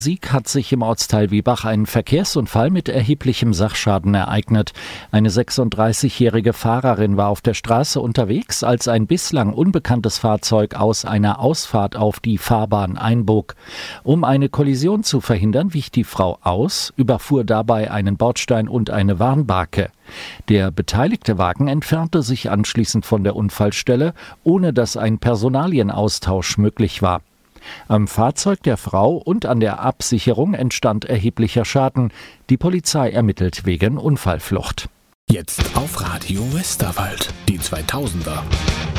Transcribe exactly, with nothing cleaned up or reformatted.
Sieg hat sich im Ortsteil Wiebach ein Verkehrsunfall mit erheblichem Sachschaden ereignet. Eine sechsunddreißigjährige Fahrerin war auf der Straße unterwegs, als ein bislang unbekanntes Fahrzeug aus einer Ausfahrt auf die Fahrbahn einbog. Um eine Kollision zu verhindern, wich die Frau aus, überfuhr dabei einen Bordstein und eine Warnbarke. Der beteiligte Wagen entfernte sich anschließend von der Unfallstelle, ohne dass ein Personalienaustausch möglich war. Am Fahrzeug der Frau und an der Absicherung entstand erheblicher Schaden. Die Polizei ermittelt wegen Unfallflucht. Jetzt auf Radio Westerwald, die zweitausender.